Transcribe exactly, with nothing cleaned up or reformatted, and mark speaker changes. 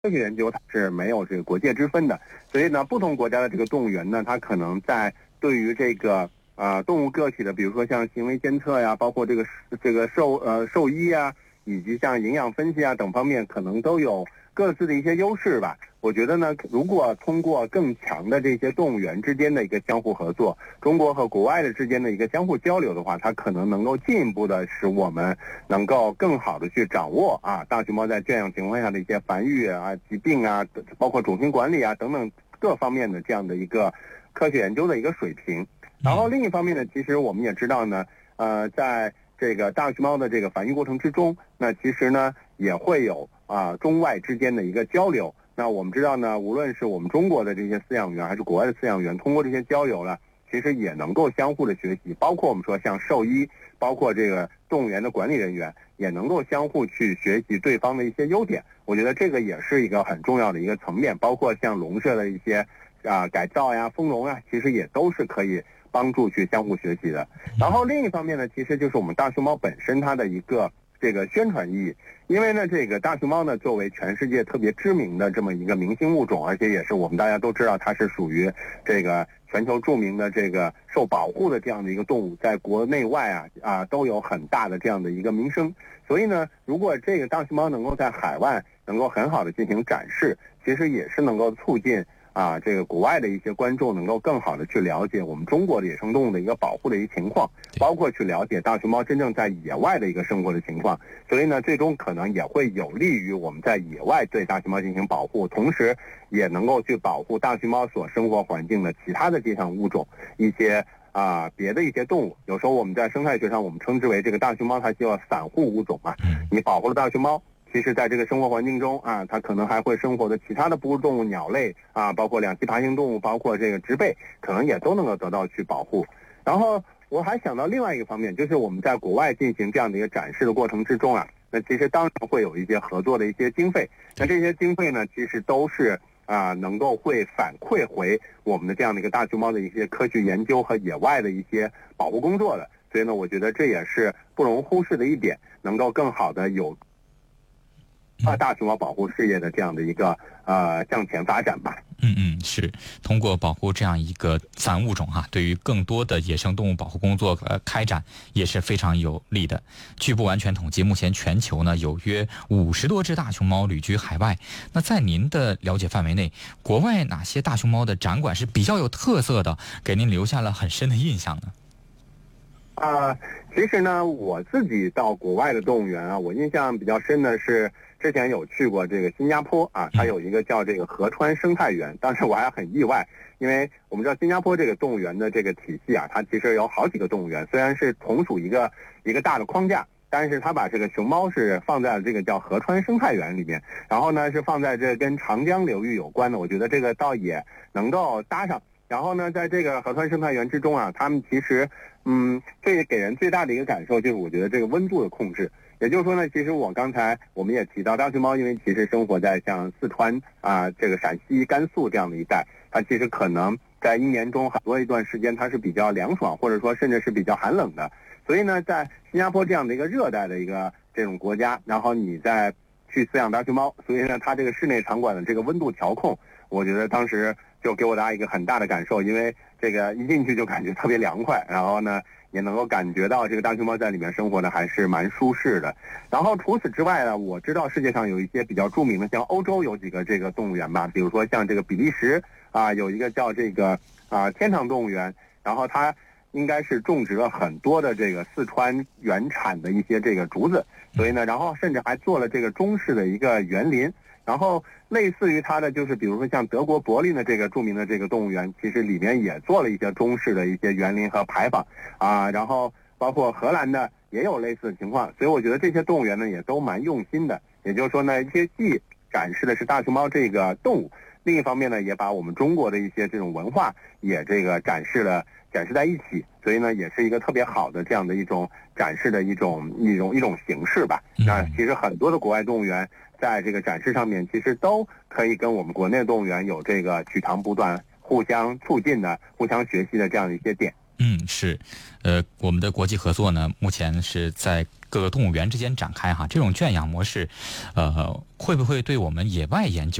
Speaker 1: 科学研究它是没有这个国界之分的，所以呢，不同国家的这个动物园呢，它可能在对于这个呃动物个体的，比如说像行为监测呀，包括这个这个兽呃兽医啊，以及像营养分析啊等方面，可能都有各自的一些优势吧。我觉得呢，如果通过更强的这些动物园之间的一个相互合作，中国和国外的之间的一个相互交流的话，它可能能够进一步的使我们能够更好的去掌握啊大熊猫在圈养情况下的一些繁育啊、疾病啊，包括种群管理啊等等各方面的这样的一个科学研究的一个水平。然后另一方面呢，其实我们也知道呢，呃，在这个大熊猫的这个繁育过程之中，那其实呢也会有啊中外之间的一个交流。那我们知道呢，无论是我们中国的这些饲养员还是国外的饲养员，通过这些交流呢，其实也能够相互的学习，包括我们说像兽医，包括这个动物园的管理人员，也能够相互去学习对方的一些优点。我觉得这个也是一个很重要的一个层面，包括像笼舍的一些啊改造呀、丰容啊，其实也都是可以帮助去相互学习的。然后另一方面呢，其实就是我们大熊猫本身它的一个这个宣传意义，因为呢，这个大熊猫呢，作为全世界特别知名的这么一个明星物种，而且也是我们大家都知道它是属于这个全球著名的这个受保护的这样的一个动物，在国内外啊啊都有很大的这样的一个名声。所以呢，如果这个大熊猫能够在海外能够很好的进行展示，其实也是能够促进啊，这个国外的一些观众能够更好的去了解我们中国的野生动物的一个保护的一个情况，包括去了解大熊猫真正在野外的一个生活的情况。所以呢，最终可能也会有利于我们在野外对大熊猫进行保护，同时也能够去保护大熊猫所生活环境的其他的这项物种，一些啊、呃、别的一些动物。有时候我们在生态学上我们称之为这个大熊猫它叫散户物种啊，你保护了大熊猫，其实在这个生活环境中啊，它可能还会生活的其他的哺乳动物、鸟类啊，包括两栖爬行动物，包括这个植被，可能也都能够得到去保护。然后我还想到另外一个方面，就是我们在国外进行这样的一个展示的过程之中啊，那其实当然会有一些合作的一些经费，那这些经费呢，其实都是啊能够会反馈回我们的这样的一个大熊猫的一些科学研究和野外的一些保护工作的。所以呢，我觉得这也是不容忽视的一点，能够更好的有啊，大熊猫保护事业的这样的一个呃向前发展吧。
Speaker 2: 嗯嗯，是通过保护这样一个散物种哈、啊，对于更多的野生动物保护工作呃开展也是非常有利的。据不完全统计，目前全球呢有约五十多只大熊猫旅居海外。那在您的了解范围内，国外哪些大熊猫的展馆是比较有特色的，给您留下了很深的印象呢？
Speaker 1: 啊、呃，其实呢，我自己到国外的动物园啊，我印象比较深的是之前有去过这个新加坡啊，它有一个叫这个河川生态园。当时我还很意外，因为我们知道新加坡这个动物园的这个体系啊，它其实有好几个动物园，虽然是同属一个一个大的框架，但是它把这个熊猫是放在了这个叫河川生态园里面，然后呢是放在这跟长江流域有关的，我觉得这个倒也能够搭上。然后呢，在这个河川生态园之中啊，他们其实，嗯，最给人最大的一个感受就是，我觉得这个温度的控制。也就是说呢，其实我刚才我们也提到，大熊猫因为其实生活在像四川啊、这个陕西、甘肃这样的一带，它其实可能在一年中很多一段时间它是比较凉爽，或者说甚至是比较寒冷的。所以呢，在新加坡这样的一个热带的一个这种国家，然后你再去饲养大熊猫，所以呢，它这个室内场馆的这个温度调控，我觉得当时就给我大家一个很大的感受，因为这个一进去就感觉特别凉快，然后呢也能够感觉到这个大熊猫在里面生活的还是蛮舒适的。然后除此之外呢，我知道世界上有一些比较著名的，像欧洲有几个这个动物园吧，比如说像这个比利时啊，有一个叫这个啊天堂动物园，然后它应该是种植了很多的这个四川原产的一些这个竹子，所以呢，然后甚至还做了这个中式的一个园林。然后类似于它的就是比如说像德国柏林的这个著名的这个动物园，其实里面也做了一些中式的一些园林和牌坊啊，然后包括荷兰的也有类似的情况，所以我觉得这些动物园呢也都蛮用心的。也就是说呢，一些既展示的是大熊猫这个动物，另一方面呢也把我们中国的一些这种文化也这个展示了展示在一起，所以呢也是一个特别好的这样的一种展示的一种一种一种形式吧。那其实很多的国外动物园在这个展示上面，其实都可以跟我们国内动物园有这个取长补短、互相促进的、互相学习的这样的一些点。
Speaker 2: 嗯，是，呃，我们的国际合作呢，目前是在各个动物园之间展开哈。这种圈养模式，呃，会不会对我们野外研究